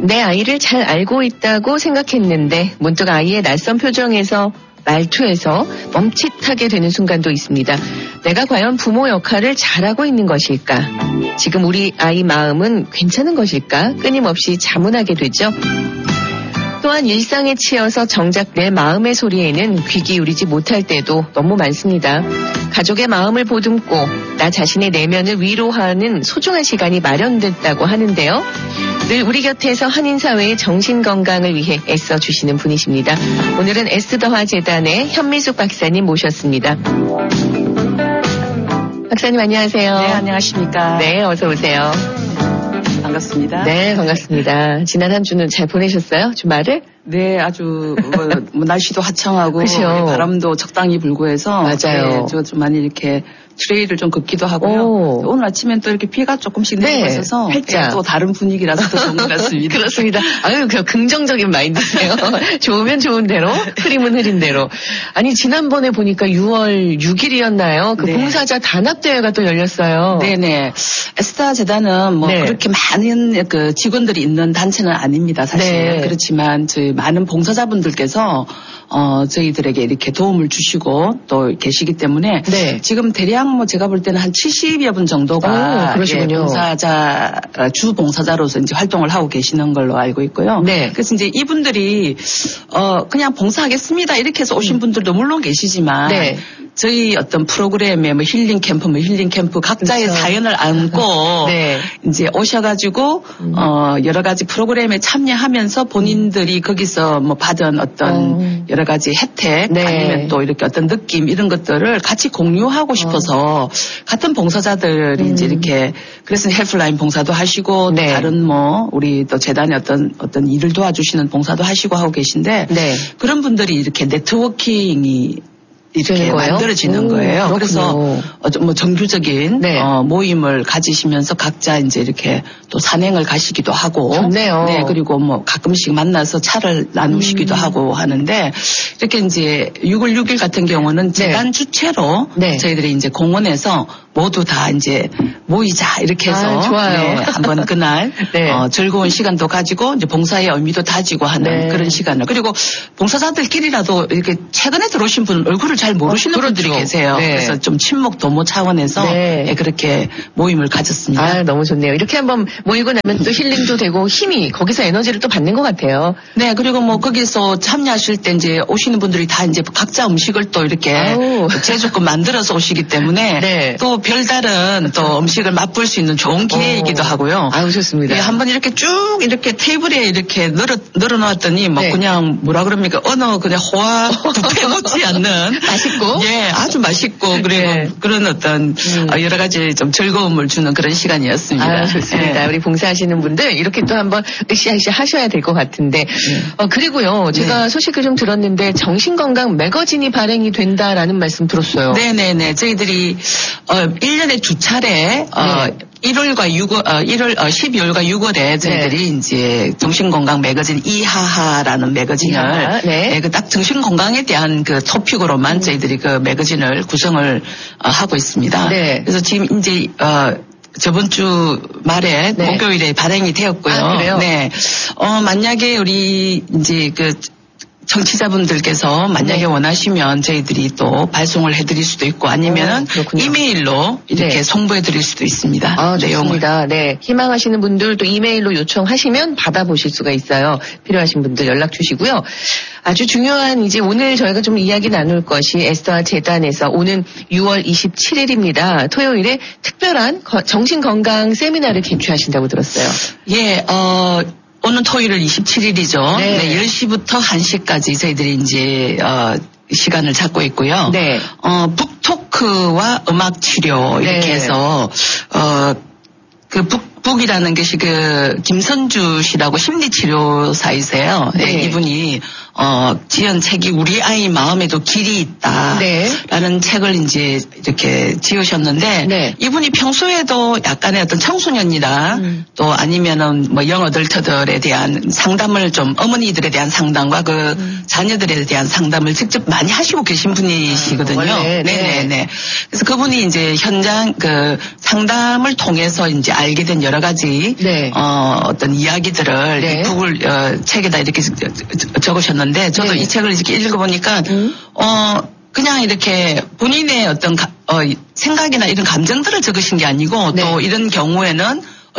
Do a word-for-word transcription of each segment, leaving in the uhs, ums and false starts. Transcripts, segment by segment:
내 아이를 잘 알고 있다고 생각했는데 문득 아이의 낯선 표정에서 말투에서 멈칫하게 되는 순간도 있습니다. 내가 과연 부모 역할을 잘하고 있는 것일까? 지금 우리 아이 마음은 괜찮은 것일까? 끊임없이 자문하게 되죠. 또한 일상에 치여서 정작 내 마음의 소리에는 귀 기울이지 못할 때도 너무 많습니다. 가족의 마음을 보듬고 나 자신의 내면을 위로하는 소중한 시간이 마련됐다고 하는데요. 늘 우리 곁에서 한인사회의 정신건강을 위해 애써주시는 분이십니다. 오늘은 에스더화 재단의 현미숙 박사님 모셨습니다. 박사님 안녕하세요. 네, 안녕하십니까. 네, 어서 오세요. 반갑습니다. 네, 반갑습니다. 지난 한 주는 잘 보내셨어요? 주말을? 네, 아주 뭐, 뭐 날씨도 화창하고 그쵸. 바람도 적당히 불고 해서 맞아요. 네, 좀 많이 이렇게 트레이를 좀 걷기도 하고요. 오. 오늘 아침엔 또 이렇게 비가 조금씩 내리고 네, 있어서 살짝. 또 다른 분위기라서 더 좋은 것 같습니다. 그렇습니다. 아유, 그 긍정적인 마인드세요. 좋으면 좋은 대로, 흐리면 흐린 대로. 아니, 지난번에 보니까 유월 육일이었나요? 그 네. 봉사자 단합대회가 또 열렸어요. 네네. 에스더 재단은 뭐 네. 그렇게 많은 그 직원들이 있는 단체는 아닙니다, 사실. 네. 그렇지만 저희 많은 봉사자분들께서 어, 저희들에게 이렇게 도움을 주시고 또 계시기 때문에 네. 지금 대략 뭐 제가 볼 때는 한 칠십여 분 정도가 오, 그러시군요. 예, 봉사자, 어, 주 봉사자로서 이제 활동을 하고 계시는 걸로 알고 있고요. 네. 그래서 이제 이분들이 어, 그냥 봉사하겠습니다 이렇게 해서 오신 분들도 물론 계시지만 네. 저희 어떤 프로그램에 뭐 힐링 캠프, 뭐 힐링 캠프 각자의 그렇죠. 사연을 안고 네. 이제 오셔가지고 음. 어 여러 가지 프로그램에 참여하면서 본인들이 거기서 뭐 받은 어떤 어. 여러 가지 혜택 네. 아니면 또 이렇게 어떤 느낌 이런 것들을 같이 공유하고 싶어서 같은 봉사자들이 음. 이제 이렇게 그래서 헬프라인 봉사도 하시고 또 네. 다른 뭐 우리 또 재단의 어떤 어떤 일을 도와주시는 봉사도 하시고 하고 계신데 네. 그런 분들이 이렇게 네트워킹이 이렇게 되는 거예요? 만들어지는 오, 거예요. 그렇군요. 그래서 어, 좀 뭐 정규적인 네. 어, 모임을 가지시면서 각자 이제 이렇게 또 산행을 가시기도 하고, 좋네요. 네 그리고 뭐 가끔씩 만나서 차를 나누시기도 음. 하고 하는데 이렇게 이제 유월 육일 같은 경우는 재단 주최로 네. 저희들이 이제 공원에서 모두 다 이제 모이자 이렇게 해서 아, 좋아요. 네, 한번 그날 네. 어, 즐거운 시간도 가지고 이제 봉사의 의미도 다지고 하는 네. 그런 시간을 그리고 봉사자들끼리라도 이렇게 최근에 들어오신 분 얼굴을 잘 모르시는 어, 그렇죠. 분들이 계세요. 네. 그래서 좀 친목 도모 차원에서 네. 예, 그렇게 모임을 가졌습니다. 아, 너무 좋네요. 이렇게 한번 모이고 나면 또 힐링도 되고 힘이 거기서 에너지를 또 받는 것 같아요. 네, 그리고 뭐 거기서 참여하실 때 이제 오시는 분들이 다 이제 각자 음식을 또 이렇게 아우. 제주껏 만들어서 오시기 때문에 네. 또 별다른 또 음식을 맛볼 수 있는 좋은 기회이기도 어. 하고요. 아유, 좋습니다. 예, 한번 이렇게 쭉 이렇게 테이블에 이렇게 늘어, 늘어놓았더니 뭐 네. 그냥 뭐라 그럽니까 어느 그냥 호화 뷔페 못지 않는 맛있고? 예, 아주 맛있고 그리고 네. 그런 어떤 음. 어, 여러 가지 좀 즐거움을 주는 그런 시간이었습니다. 아, 좋습니다. 예. 우리 봉사하시는 분들 이렇게 또 한번 으쌰으쌰 하셔야 될 것 같은데. 어, 그리고요. 제가 네. 소식을 좀 들었는데 정신건강 매거진이 발행이 된다라는 말씀 들었어요. 네네네. 저희들이 어, 일 년에 두 차례 어, 네. 일월과 유월, 어, 일월, 어, 십이월과 유월에 저희들이 네. 이제 정신건강 매거진 이하하라는 매거진을 이하하, 네. 네, 그 딱 정신건강에 대한 그 토픽으로만 저희들이 그 매거진을 구성을 어, 하고 있습니다. 네. 그래서 지금 이제 어, 저번 주 말에 네. 목요일에 발행이 되었고요. 아, 그래요? 네. 어, 만약에 우리 이제 그 청취자분들께서 만약에 네. 원하시면 저희들이 또 발송을 해드릴 수도 있고 아니면은 오, 그렇군요. 이메일로 이렇게 네. 송부해드릴 수도 있습니다. 아, 내용을. 좋습니다. 네. 희망하시는 분들 또 이메일로 요청하시면 받아보실 수가 있어요. 필요하신 분들 연락 주시고요. 아주 중요한 이제 오늘 저희가 좀 이야기 나눌 것이 에스더화 재단에서 오는 유월 이십칠일입니다. 토요일에 특별한 거- 정신건강 세미나를 개최하신다고 들었어요. 예, 어, 오는 토요일 이십칠일이죠. 네. 네. 열 시부터 한 시까지 저희들이 이제, 어, 시간을 잡고 있고요. 네. 어, 북토크와 음악 치료 이렇게 네. 해서, 어, 그 북, 북이라는 것이 그 김선주 씨라고 심리치료사이세요. 네. 네, 이분이 어, 지은 책이 우리 아이 마음에도 길이 있다. 네. 라는 책을 이제 이렇게 지으셨는데 네. 이분이 평소에도 약간의 어떤 청소년이나 음. 또 아니면은 뭐 영어 덜터들에 대한 상담을 좀 어머니들에 대한 상담과 그 음. 자녀들에 대한 상담을 직접 많이 하시고 계신 분이시거든요. 아, 네네네. 네. 네. 그래서 그분이 이제 현장 그 상담을 통해서 이제 알게 된 여러 가지 네. 어, 어떤 이야기들을 네. 북을 어, 책에다 이렇게 적으셨는데 저도 네. 이 책을 이렇게 읽어보니까 음. 어. 그냥 이렇게 본인의 어떤 가, 어, 생각이나 이런 감정들을 적으신 게 아니고 네. 또 이런 경우에는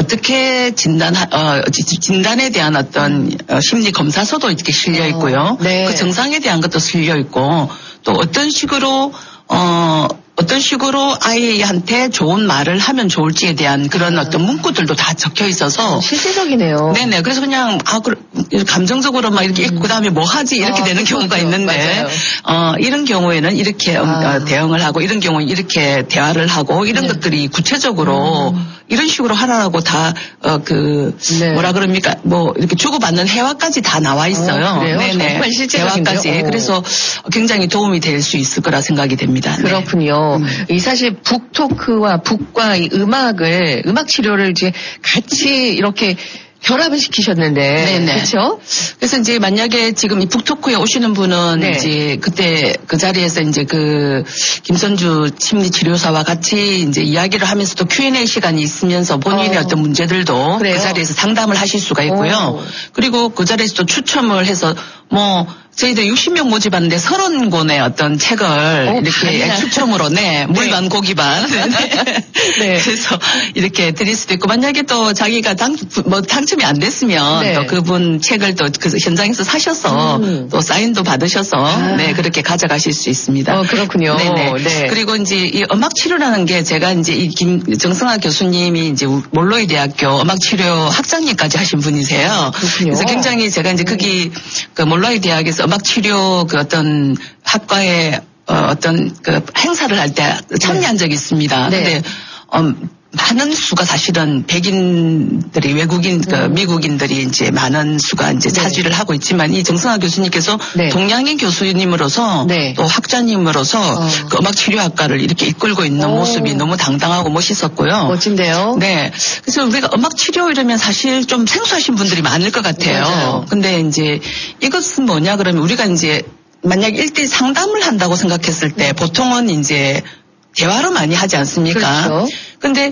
어떻게 진단, 어, 진단에 대한 어떤 어, 심리 검사서도 이렇게 실려 있고요. 어, 네. 그 증상에 대한 것도 실려 있고 또 어떤 식으로 어, 어떤 식으로 아이한테 좋은 말을 하면 좋을지에 대한 그런 아. 어떤 문구들도 다 적혀 있어서. 실질적이네요. 네네. 그래서 그냥, 아, 그, 감정적으로 막 이렇게 읽고 음. 다음에 뭐 하지? 이렇게 아, 되는 경우가 그렇죠. 있는데, 맞아요. 어, 이런 경우에는 이렇게 아. 어, 대응을 하고, 이런 경우는 이렇게 대화를 하고, 이런 네. 것들이 구체적으로 음. 이런 식으로 하라고 다, 어, 그, 네. 뭐라 그럽니까? 뭐, 이렇게 주고받는 회화까지 다 나와 있어요. 어, 그래요? 네네. 정말 실질적인데요? 대화까지. 오. 그래서 굉장히 도움이 될 수 있을 거라 생각이 됩니다. 그렇군요. 네. 음. 이 사실 북토크와 북과 이 음악을 음악 치료를 이제 같이 이렇게 결합을 시키셨는데, 그렇죠? 그래서 이제 만약에 지금 이 북토크에 오시는 분은 네. 이제 그때 그 자리에서 이제 그 김선주 심리치료사와 같이 이제 이야기를 하면서 또 큐 앤 에이 시간이 있으면서 본인의 어. 어떤 문제들도 그래요? 그 자리에서 상담을 하실 수가 있고요. 오. 그리고 그 자리에서 또 추첨을 해서 뭐 저희들 육십 명 모집하는데 서른 권의 어떤 책을 오, 이렇게 반이나. 추첨으로, 네, 물반 네. 고기반. 네. 네. 그래서 이렇게 드릴 수도 있고, 만약에 또 자기가 당, 뭐 당첨이 안 됐으면 네. 또 그분 책을 또 그 현장에서 사셔서 음. 또 사인도 받으셔서, 아. 네, 그렇게 가져가실 수 있습니다. 어, 그렇군요. 네네. 네. 그리고 이제 이 음악 치료라는 게 제가 이제 이 김, 정승아 교수님이 이제 몰로이 대학교 음악 치료 학장님까지 하신 분이세요. 그렇군요. 그래서 굉장히 제가 이제 거기 그 몰로이 대학에서 음악 치료 그 어떤 학과에 어, 어떤 그 행사를 할 때 참여한 적이 있습니다. 네. 근데 어, 많은 수가 사실은 백인들이 외국인 그 음. 미국인들이 이제 많은 수가 이제 네. 차지를 하고 있지만 이 정승아 교수님께서 네. 동양인 교수님으로서 네. 또 학자님으로서 어. 그 음악 치료학과를 이렇게 이끌고 있는 오. 모습이 너무 당당하고 멋있었고요. 멋진데요. 네. 그래서 우리가 음악 치료 이러면 사실 좀 생소하신 분들이 많을 것 같아요. 맞아요. 근데 이제 이것은 뭐냐 그러면 우리가 이제 만약 일대일 상담을 한다고 생각했을 때 네. 보통은 이제 대화로 많이 하지 않습니까? 그렇죠. 근데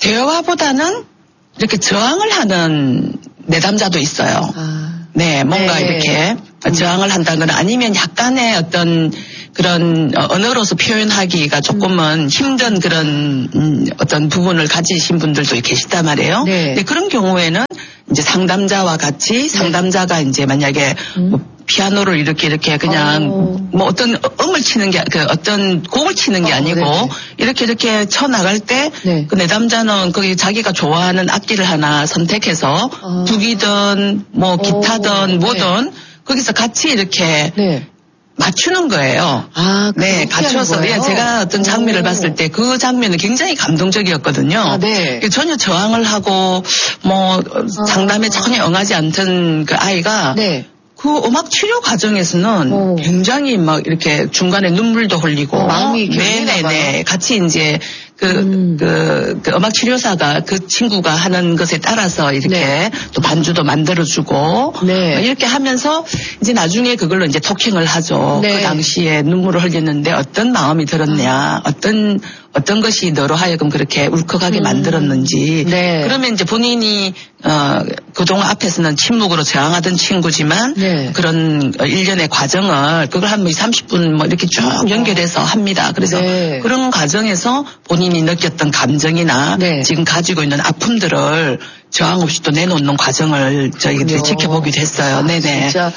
대화보다는 이렇게 저항을 하는 내담자도 있어요. 아. 네, 뭔가 네. 이렇게 음. 저항을 한다거나 아니면 약간의 어떤 그런 언어로서 표현하기가 조금은 음. 힘든 그런 음, 어떤 부분을 가지신 분들도 계시단 말이에요. 네. 근데 그런 경우에는 이제 상담자와 같이 상담자가 네. 이제 만약에 음. 뭐 피아노를 이렇게 이렇게 그냥 오. 뭐 어떤 음을 치는 게 그 어떤 곡을 치는 게 어, 아니고 네네. 이렇게 이렇게 쳐 나갈 때 그 네. 내담자는 거기 자기가 좋아하는 악기를 하나 선택해서 아. 북이든 뭐 기타든 오. 뭐든 네. 거기서 같이 이렇게 네. 맞추는 거예요. 아, 네, 갖춰서. 예, 제가 어떤 장면을 오. 봤을 때 그 장면은 굉장히 감동적이었거든요. 아, 네. 전혀 저항을 하고 뭐 아. 상담에 전혀 응하지 않던 그 아이가 네. 그 음악 치료 과정에서는 오. 굉장히 막 이렇게 중간에 눈물도 흘리고 어, 마음이 네네네 같이 이제 그, 음. 그, 그 음악 치료사가 그 친구가 하는 것에 따라서 이렇게 네. 또 반주도 만들어주고 네. 이렇게 하면서 이제 나중에 그걸로 이제 토킹을 하죠. 네. 그 당시에 눈물을 흘렸는데 어떤 마음이 들었냐, 어떤 어떤 것이 너로 하여금 그렇게 울컥하게 음. 만들었는지. 네. 그러면 이제 본인이 어, 그동안 앞에서는 침묵으로 저항하던 친구지만 네. 그런 일련의 과정을 그걸 한 뭐 삼십 분 뭐 이렇게 쭉 연결해서 합니다. 그래서 네. 그런 과정에서 본인이 느꼈던 감정이나 네. 지금 가지고 있는 아픔들을 저항 없이 또 내놓는 과정을 저희들이 지켜보기도 했어요. 아, 네네. 진짜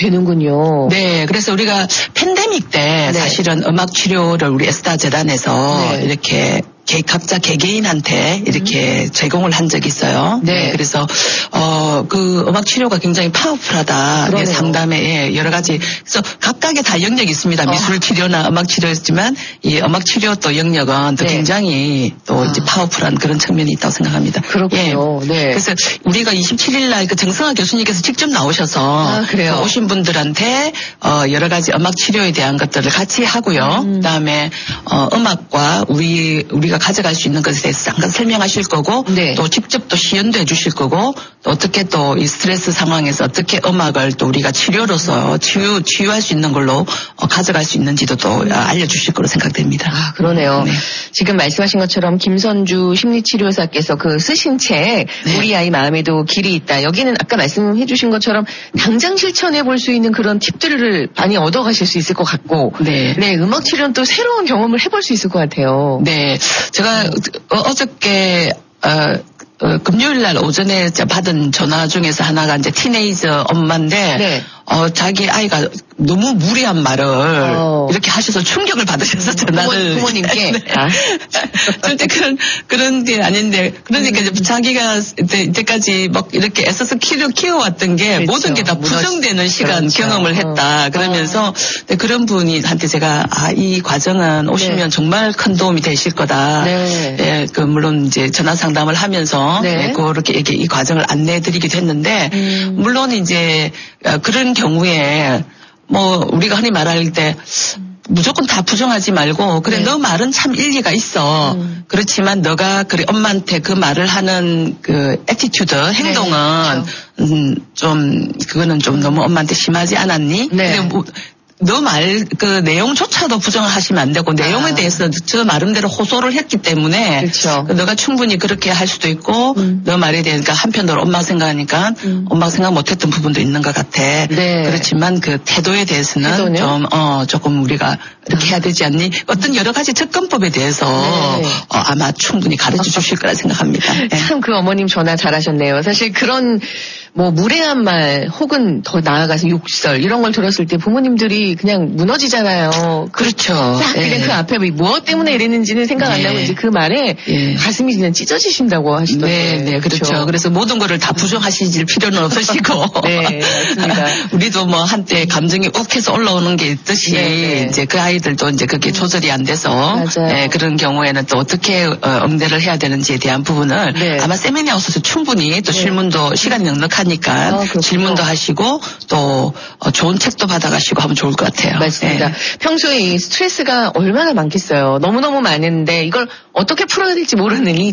되는군요. 네, 그래서 우리가 팬데믹 때 네. 사실은 음악 치료를 우리 에스다 재단에서 네. 이렇게 개, 각자 개개인한테 이렇게 음. 제공을 한 적이 있어요. 네. 네. 그래서, 어, 그 음악 치료가 굉장히 파워풀하다. 네, 상담에, 예, 여러 가지. 그래서 각각의 다 영역이 있습니다. 어. 미술 치료나 음악 치료였지만, 이 음악 치료 또 영역은 또 네. 굉장히 또 아. 이제 파워풀한 그런 측면이 있다고 생각합니다. 그렇군요. 예. 네. 그래서 우리가 이십칠 일 날 그 정승화 교수님께서 직접 나오셔서 아, 그래요? 그 오신 분들한테, 어, 여러 가지 음악 치료에 대한 것들을 같이 하고요. 음. 그 다음에, 어, 음악과 우리, 우리가 가져갈 수 있는 것에 대해서 잠깐 설명하실 거고 네. 또 직접 또 시연도 해주실 거고 또 어떻게 또 이 스트레스 상황에서 어떻게 음악을 또 우리가 치료로서 치유, 치유할 수 있는 걸로 어, 가져갈 수 있는지도 또 음. 알려주실 거로 생각됩니다. 아, 그러네요. 네. 지금 말씀하신 것처럼 김선주 심리치료사께서 그 쓰신 책 네. 우리 아이 마음에도 길이 있다. 여기는 아까 말씀해 주신 것처럼 당장 실천해 볼 수 있는 그런 팁들을 많이 얻어가실 수 있을 것 같고 네, 네 음악 치료는 또 새로운 경험을 해볼 수 있을 것 같아요. 네. 제가 어, 어저께 어, 어, 금요일 날 오전에 받은 전화 중에서 하나가 이제 티네이저 엄마인데 네. 어, 자기 아이가 너무 무리한 말을 어. 이렇게 하셔서 충격을 받으셔서 전화를. 부모, 부모님께? 네. 아. 절대 그런, 그런 게 아닌데. 그러니까 음. 이제 자기가 이때, 이때까지 막 이렇게 애써서 키워, 키워왔던 게 그렇죠. 모든 게 다 부정되는 시간 그렇죠. 경험을 했다. 어. 그러면서 어. 그런 분이 한테 제가 아, 이 과정은 오시면 네. 정말 큰 도움이 되실 거다. 네. 예, 그 물론 이제 전화 상담을 하면서 네. 네, 그렇게 이렇게 이 과정을 안내해드리기도 했는데 음. 물론 이제 그런 경우에 뭐 우리가 흔히 말할 때 무조건 다 부정하지 말고 그래 네. 너 말은 참 일리가 있어. 음. 그렇지만 너가 그래 엄마한테 그 말을 하는 그 애티튜드 행동은 네. 그렇죠. 음, 좀 그거는 좀 너무 엄마한테 심하지 않았니? 네. 뭐, 너 말, 그 내용조차도 부정을 하시면 안 되고, 내용에 아. 대해서 저 나름대로 호소를 했기 때문에, 그렇죠. 너가 충분히 그렇게 할 수도 있고, 음. 너 말에 대해서 그러니까 한편으로 엄마 생각하니까, 음. 엄마가 생각 못했던 부분도 있는 것 같아. 네. 그렇지만 그 태도에 대해서는 태도는? 좀, 어, 조금 우리가 이렇게 해야 되지 않니? 어떤 여러 가지 접근법에 대해서, 네. 어, 아마 충분히 가르쳐 주실 거라 생각합니다. 네. 참 그 어머님 전화 잘하셨네요. 사실 그런, 뭐 무례한 말 혹은 더 나아가서 욕설 이런 걸 들었을 때 부모님들이 그냥 무너지잖아요. 그렇죠. 딱 그냥 네. 그 앞에 무엇 때문에 이랬는지는 생각 안 나고 네. 이제 그 말에 네. 가슴이 그냥 찢어지신다고 하시던데. 네, 네, 그렇죠. 그렇죠. 그래서 모든 거를 다 부정하실 필요는 없으시고. 네, 맞습니다. 우리도 뭐 한때 감정이 욱해서 올라오는 게 있듯이 네, 네. 이제 그 아이들도 이제 그게 조절이 안 돼서 맞아요. 네, 그런 경우에는 또 어떻게 어, 응대를 해야 되는지에 대한 부분을 네. 아마 세미나하우스에서 충분히 또 질문도 네. 시간이 넉넉하니까. 하니까 아, 질문도 하시고 또 좋은 책도 받아가시고 하면 좋을 것 같아요. 맞습니다. 네. 평소에 이 스트레스가 얼마나 많겠어요. 너무너무 많은데 이걸 어떻게 풀어야 될지 모르는 이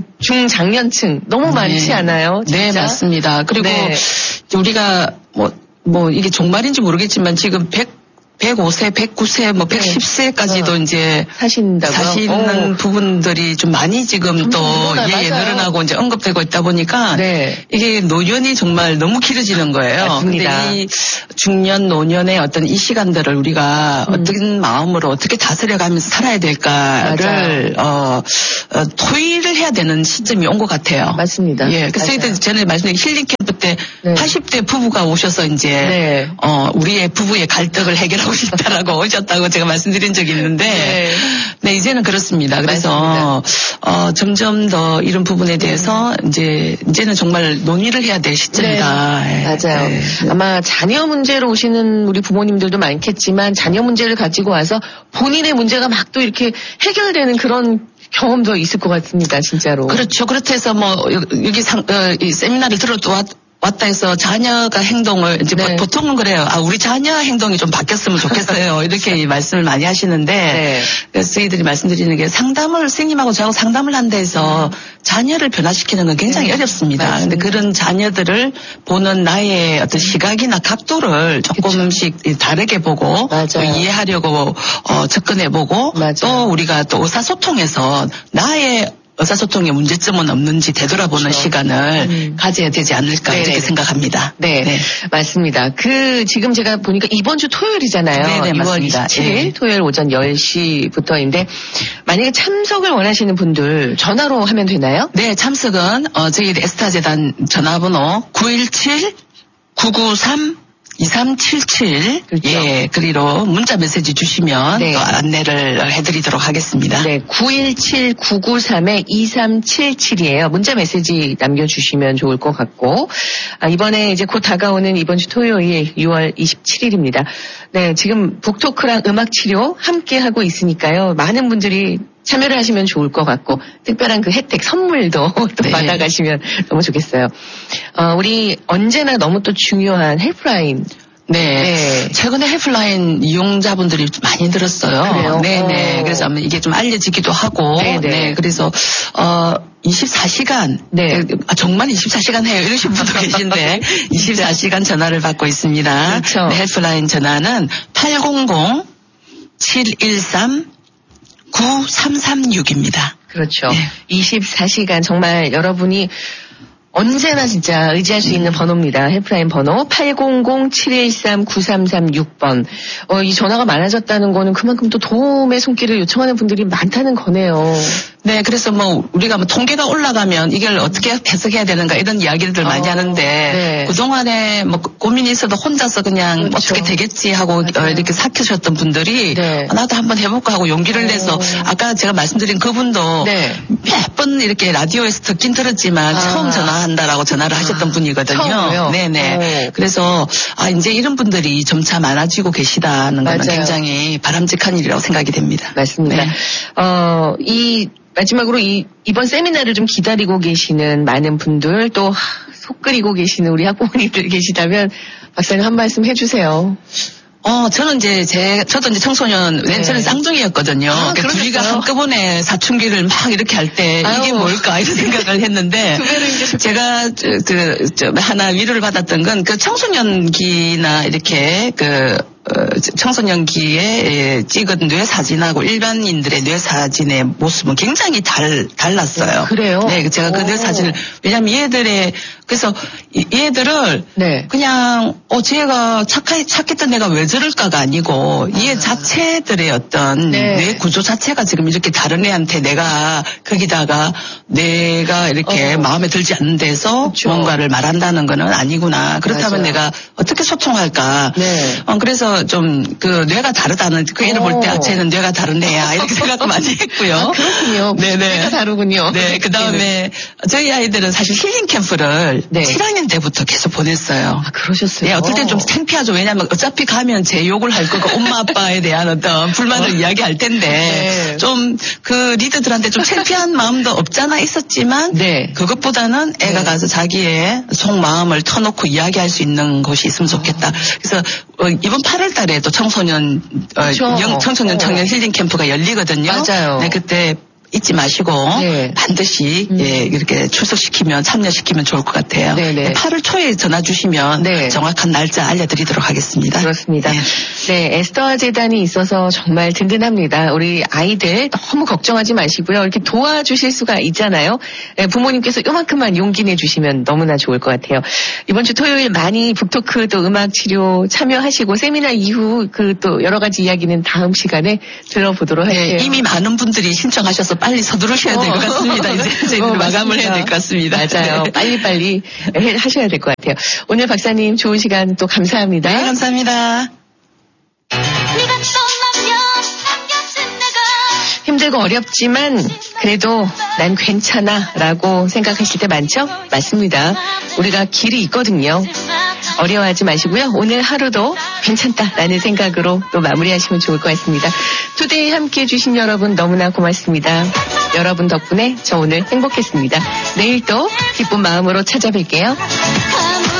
중장년층 너무 네. 많지 않아요? 진짜? 네, 맞습니다. 그리고 네. 우리가 뭐, 뭐 이게 종말인지 모르겠지만 지금 백 백오 세, 백구 세, 뭐 백십 세까지도 네. 이제 사신다고요? 사시는 오. 부분들이 좀 많이 지금 또 예, 예, 늘어나고 이제 언급되고 있다 보니까 네. 이게 노년이 정말 너무 길어지는 거예요. 맞습니다. 근데 이 중년, 노년의 어떤 이 시간들을 우리가 음. 어떤 마음으로 어떻게 다스려가면서 살아야 될까를 어, 어, 토의를 해야 되는 시점이 온 것 같아요. 맞습니다. 예, 그래서 전에 말씀드린 힐링 캠프 때 네. 팔십 대 부부가 오셔서 이제 네. 어, 우리의 부부의 갈등을 해결하고 싶다라고 오셨다고 제가 말씀드린 적이 있는데, 네, 네 이제는 그렇습니다. 그래서 어, 점점 더 이런 부분에 대해서 음. 이제 이제는 정말 논의를 해야 될 시점이다. 네. 네. 맞아요. 네. 아마 자녀 문제로 오시는 우리 부모님들도 많겠지만 자녀 문제를 가지고 와서 본인의 문제가 막 또 이렇게 해결되는 그런 경험도 있을 것 같습니다, 진짜로. 그렇죠. 그렇다 해서 뭐 여기 상, 어, 이 세미나를 들어도 왔. 왔다 해서 자녀가 행동을 이제 네. 보통은 그래요. 아 우리 자녀 행동이 좀 바뀌었으면 좋겠어요. 이렇게 말씀을 많이 하시는데 네. 그래서 저희들이 말씀드리는 게 상담을 선생님하고 저하고 상담을 한다 해서 네. 자녀를 변화시키는 건 굉장히 네. 어렵습니다. 그런데 그런 자녀들을 보는 나의 어떤 시각이나 각도를 조금씩 그쵸. 다르게 보고 또 이해하려고 어, 접근해보고 맞아요. 또 우리가 또 의사소통에서 나의 의사소통에 문제점은 없는지 되돌아보는 그렇죠. 시간을 음. 가져야 되지 않을까 네네. 이렇게 생각합니다. 네. 네, 맞습니다. 그 지금 제가 보니까 이번 주 토요일이잖아요. 네네, 이월 맞습니다. 이십칠 일 네. 토요일 오전 열 시부터인데 만약에 참석을 원하시는 분들 전화로 하면 되나요? 네, 참석은 어, 저희 에스타재단 전화번호 구일칠 구구삼 이삼칠칠 그렇죠. 예, 그리로 문자 메시지 주시면 네. 또 안내를 해드리도록 하겠습니다. 네, 구일칠 구구삼 이삼칠칠이에요. 문자 메시지 남겨주시면 좋을 것 같고, 아, 이번에 이제 곧 다가오는 이번 주 토요일 유월 이십칠일입니다. 네, 지금 북토크랑 음악치료 함께 하고 있으니까요. 많은 분들이 참여를 하시면 좋을 것 같고, 특별한 그 혜택, 선물도 또 네. 받아가시면 너무 좋겠어요. 어, 우리 언제나 너무 또 중요한 헬프라인. 네. 네. 최근에 헬프라인 이용자분들이 좀 많이 늘었어요. 그래요? 네네. 오. 그래서 이게 좀 알려지기도 하고. 네네. 네. 그래서, 어, 이십사 시간. 네. 아, 정말 이십사 시간 해요. 이러신 분도 계신데. 이십사 시간 전화를 받고 있습니다. 그렇죠. 네, 헬프라인 전화는 팔공공 칠일삼 구삼삼육입니다. 그렇죠. 네. 이십사 시간 정말 여러분이 언제나 진짜 의지할 수 있는 번호입니다. 헬프라인 번호 팔공공 칠일삼 구삼삼육 번. 어, 이 전화가 많아졌다는 거는 그만큼 또 도움의 손길을 요청하는 분들이 많다는 거네요. 네, 그래서 뭐 우리가 뭐 통계가 올라가면 이걸 어떻게 해석해야 되는가 이런 이야기들 많이 어, 하는데 네. 그동안에 뭐 고민이 있어도 혼자서 그냥 그렇죠. 어떻게 되겠지 하고 맞아요. 어, 이렇게 삭히셨던 분들이 네. 어, 나도 한번 해볼까 하고 용기를 어. 내서 아까 제가 말씀드린 그분도 네. 몇 번 이렇게 라디오에서 듣긴 들었지만 아. 처음 전화한다라고 전화를 하셨던 분이거든요. 처음으로요? 네네. 오. 그래서 아 이제 이런 분들이 점차 많아지고 계시다는 맞아요. 거는 굉장히 바람직한 일이라고 생각이 됩니다. 맞습니다. 네. 어, 이 마지막으로 이 이번 세미나를 좀 기다리고 계시는 많은 분들 또 속 끓이고 계시는 우리 학부모님들 계시다면 박사님 한 말씀 해주세요. 어, 저는 이제 제, 저도 이제 청소년, 네. 저는 쌍둥이였거든요. 아, 그러니까 둘이가 그러셨어요? 한꺼번에 사춘기를 막 이렇게 할 때 이게 아유. 뭘까 이런 생각을 했는데 두 배로 힘드셨겠다. 제가 저, 그, 저, 하나 위로를 받았던 건 그 청소년기나 이렇게 그 어, 청소년기에 예, 찍은 뇌 사진하고 일반인들의 뇌 사진의 모습은 굉장히 달, 달랐어요. 그래요? 네, 제가 그 뇌 오. 사진을 왜냐면 얘들의 그래서 이- 얘들을 네. 그냥 어 쟤가 착하, 착했던 애가 왜 저럴까가 아니고 얘 자체들의 어떤 네. 뇌 구조 자체가 지금 이렇게 다른 애한테 내가 거기다가 내가 이렇게 어. 마음에 들지 않는 데서 그쵸. 뭔가를 말한다는 거는 아니구나. 그렇다면 맞아요. 내가 어떻게 소통할까. 네. 어, 그래서 좀 그 뇌가 다르다는 그 애를 볼 때 오. 아, 쟤는 뇌가 다른 애야 이렇게 생각 많이 했고요. 아, 그렇군요. 네네. 뇌가 다르군요. 네, 그 다음에 저희 아이들은 사실 힐링 캠프를 네. 칠 학년 때부터 계속 보냈어요. 아, 그러셨어요? 예, 어떨 땐 좀 창피하죠. 왜냐하면 어차피 가면 제 욕을 할 거고 엄마 아빠에 대한 어떤 불만을 어. 이야기할 텐데 네. 좀 그 리더들한테 좀 창피한 마음도 없잖아 있었지만 네. 그것보다는 애가 네. 가서 자기의 속마음을 터놓고 이야기할 수 있는 곳이 있으면 좋겠다. 그래서 어, 이번 팔월 달에 또 청소년 어, 그쵸. 영- 청소년 어. 청년 힐링 캠프가 열리거든요. 맞아요. 네, 그때 잊지 마시고 네. 반드시 음. 예, 이렇게 출석시키면 참여시키면 좋을 것 같아요. 네네. 팔월 초에 전화 주시면 네. 정확한 날짜 알려드리도록 하겠습니다. 그렇습니다. 네. 네, 에스더 재단이 있어서 정말 든든합니다. 우리 아이들 너무 걱정하지 마시고요. 이렇게 도와주실 수가 있잖아요. 네, 부모님께서 요만큼만 용기 내주시면 너무나 좋을 것 같아요. 이번 주 토요일 많이 북토크 또 음악 치료 참여하시고 세미나 이후 그 또 여러 가지 이야기는 다음 시간에 들어보도록 할게요. 네, 이미 많은 분들이 신청하셔서 빨리 서두르셔야 될 것 어. 같습니다. 이제 저희들 어, 마감을 맞습니다. 해야 될 것 같습니다. 맞아요. 네. 빨리빨리 해- 하셔야 될 것 같아요. 오늘 박사님 좋은 시간 또 감사합니다. 네, 감사합니다. 네가 떠나면 남겨진 내가 힘들고 어렵지만 그래도 난 괜찮아 라고 생각하실 때 많죠? 맞습니다. 우리가 길이 있거든요. 어려워하지 마시고요. 오늘 하루도 괜찮다라는 생각으로 또 마무리하시면 좋을 것 같습니다. 투데이 함께 해주신 여러분 너무나 고맙습니다. 여러분 덕분에 저 오늘 행복했습니다. 내일 또 기쁜 마음으로 찾아뵐게요. 가